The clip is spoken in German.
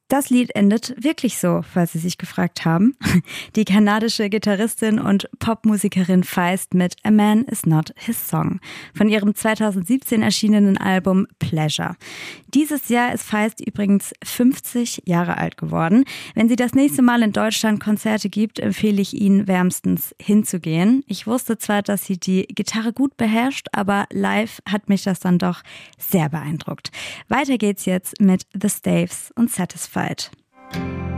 Das Lied endet wirklich so, falls Sie sich gefragt haben. Die kanadische Gitarristin und Popmusikerin Feist mit A Man Is Not His Song von ihrem 2017 erschienenen Album Pleasure. Dieses Jahr ist Feist übrigens 50 Jahre alt geworden. Wenn sie das nächste Mal in Deutschland Konzerte gibt, empfehle ich Ihnen wärmstens hinzugehen. Ich wusste zwar, dass sie die Gitarre gut beherrscht, aber live hat mich das dann doch sehr beeindruckt. Weiter geht's jetzt mit The Staves und Satisfied.